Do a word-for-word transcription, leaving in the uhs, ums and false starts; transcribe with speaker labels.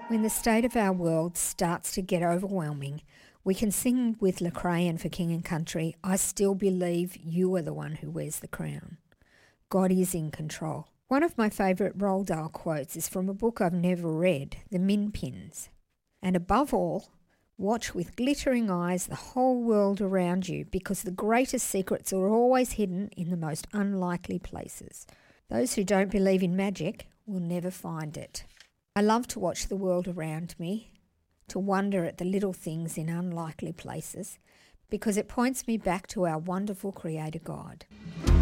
Speaker 1: When the state of our world starts to get overwhelming, we can sing with Lecrae and For King and Country, I still believe you are the one who wears the crown. God is in control. One of my favourite Roald Dahl quotes is from a book I've never read, The Min Pins. And above all, watch with glittering eyes the whole world around you, because the greatest secrets are always hidden in the most unlikely places. Those who don't believe in magic will never find it. I love to watch the world around me, to wonder at the little things in unlikely places, because it points me back to our wonderful Creator God.